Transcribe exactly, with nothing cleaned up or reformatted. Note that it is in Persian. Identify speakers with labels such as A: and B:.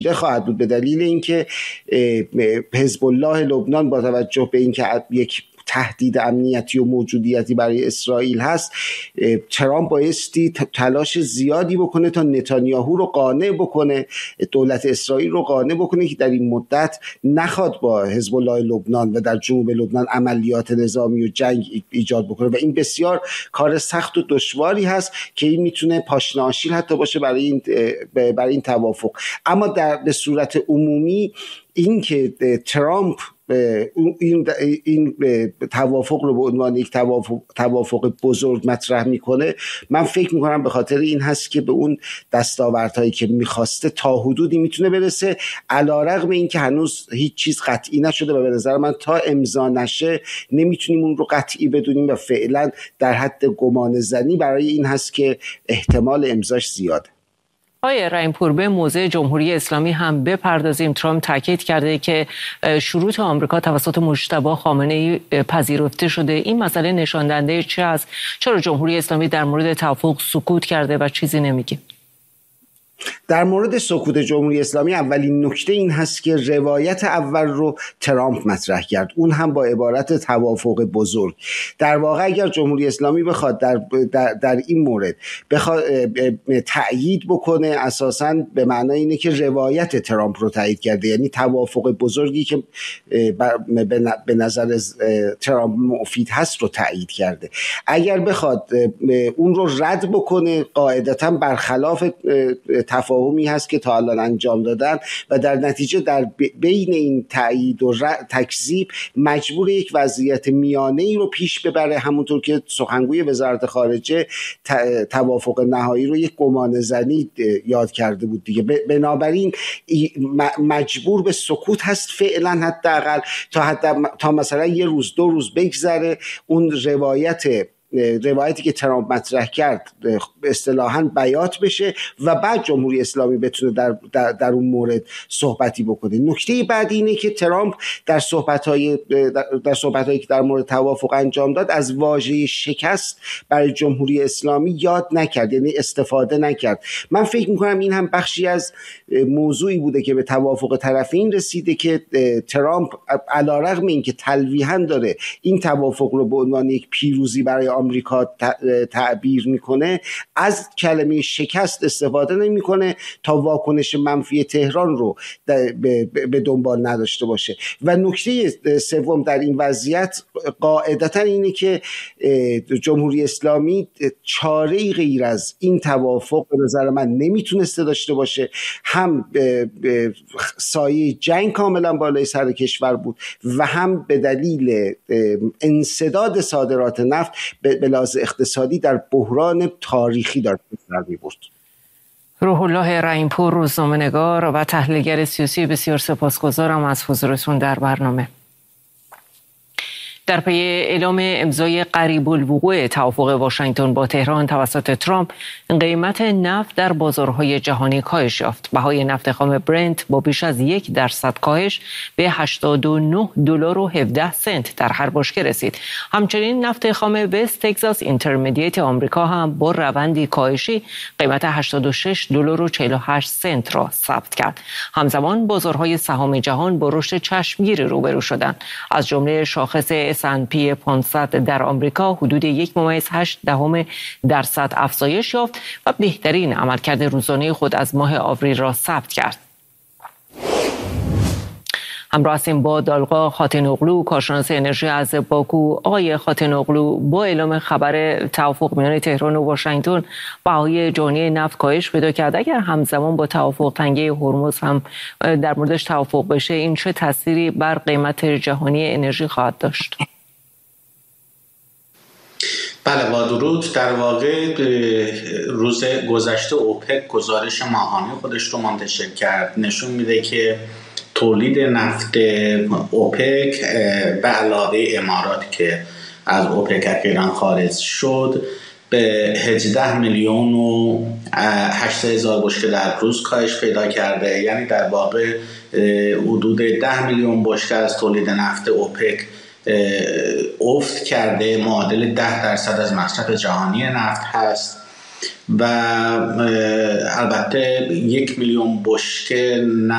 A: خواهد بود، به دلیل اینکه حزب الله لبنان با توجه به اینکه یک تهدید امنیتی و موجودیتی برای اسرائیل هست، ترامپ بایستی تلاش زیادی بکنه تا نتانیاهو رو قانع بکنه، دولت اسرائیل رو قانع بکنه که در این مدت نخواد با حزب الله لبنان و در جنوب لبنان عملیات نظامی و جنگ ایجاد بکنه و این بسیار کار سخت و دشواری هست که این میتونه پاشنه آشیل حتی باشه برای این برای این توافق. اما در به صورت عمومی این که ترامپ این این توافق رو به عنوان یک توافق توافق بزرگ مطرح میکنه، من فکر میکنم به خاطر این هست که به اون دستاوردهایی که میخواسته تا حدودی میتونه برسه، علیرغم اینکه هنوز هیچ چیز قطعی نشده و به نظر من تا امضا نشه نمیتونیم اون رو قطعی بدونیم و فعلا در حد گمان زنی برای این هست که احتمال امضاش زیاده.
B: آقای رحیم‌پور، به موضع جمهوری اسلامی هم بپردازیم. ترامپ تاکید کرده که شروط آمریکا توسط مجتبی خامنه‌ای پذیرفته شده. این مسئله نشان دهنده چه است؟ چرا جمهوری اسلامی در مورد توافق سکوت کرده و چیزی نمیگه؟
A: در مورد سکوت جمهوری اسلامی اولین نکته این هست که روایت اول رو ترامپ مطرح کرد، اون هم با عبارت توافق بزرگ. در واقع اگر جمهوری اسلامی بخواد در, در, در این مورد بخواد تأیید بکنه، اساساً به معنای اینه که روایت ترامپ رو تأیید کرده، یعنی توافق بزرگی که به نظر ترامپ مفید هست رو تأیید کرده. اگر بخواد اون رو رد بکنه، قاعدتاً برخلاف تفاهمی هست که تا الان انجام دادن و در نتیجه در بین این تأیید و تکذیب مجبور یک وضعیت میانه‌ای رو پیش ببره، همونطور که سخنگوی وزارت خارجه توافق نهایی رو یک گمان زنی یاد کرده بود دیگه. بنابراین مجبور به سکوت هست فعلا، حداقل تا حتی تا مثلا یه روز دو روز بگذره اون روایت روایتی که ترامپ مطرح کرد اصطلاحاً بیات بشه و بعد جمهوری اسلامی بتونه در, در, در اون مورد صحبتی بکنه. نکته بعدی اینه که ترامپ در صحبت‌های در, در صحبت‌هایی که در مورد توافق انجام داد از واژه شکست برای جمهوری اسلامی یاد نکرد، یعنی استفاده نکرد. من فکر می‌کنم این هم بخشی از موضوعی بوده که به توافق طرفین رسیده که ترامپ علیرغم اینکه تلویحاً داره این توافق رو به عنوان یک پیروزی برای آمریکا تعبیر میکنه، از کلمه شکست استفاده نمیکنه تا واکنش منفی تهران رو به دنبال نداشته باشه. و نکته سوم در این وضعیت قاعدتا اینه که جمهوری اسلامی چاره‌ای غیر از این توافق به نظر من نمیتونسته داشته باشه. هم سایه جنگ کاملا بالای سر کشور بود و هم به دلیل انسداد صادرات نفت به لحاظ اقتصادی در بحران تاریخی داره کشور می‌برد.
B: روح الله رحیم‌پور، روزنامه‌نگار و تحلیلگر سیاسی، بسیار سپاسگزارم از حضورتون در برنامه. در پی اعلام امضای قریب الوقوع توافق واشنگتن با تهران توسط ترامپ، قیمت نفت در بازارهای جهانی کاهش یافت. بهای نفت خام برنت با بیش از یک درصد کاهش به هشتاد و نه دلار و هفده سنت در هر بشکه رسید. همچنین نفت خام وست تگزاس اینترمدییت آمریکا هم با روندی کاهشی قیمت هشتاد و شش دلار و چهل و هشت سنت را ثبت کرد. همزمان بازارهای سهام جهان با رشد چشمگیری روبرو شدند. از جمله شاخص اس اند پی پانصد در آمریکا حدود یک ممیز هشت دهم درصد افزایش یافت و بهترین عملکرد روزانه خود از ماه آوریل را ثبت کرد. همراه هستیم با دالقا خاتنوغلو، کارشناس انرژی از باکو. آقای خاتنوغلو، با اعلام خبر توافق میان تهران و واشنگتن، بهای جهانی نفت کاهش پیدا کرد. اگر همزمان با توافق تنگه هرمز هم در موردش توافق بشه، این چه تأثیری بر قیمت جهانی انرژی خواهد داشت؟
C: بله، با درود. در واقع روز گذشته اوپک گزارش ماهانه خودش رو منتشر کرد، نشون میده که تولید نفت اوپک به علاوه امارات که از اوپک اخیراً خارج شد به هجده میلیون و هشتصد هزار بشکه در روز کاهش پیدا کرده. یعنی در واقع حدود ده میلیون بشکه از تولید نفت اوپک افت کرده، معادل ده درصد از مصرف جهانی نفت هست و البته یک میلیون بشکه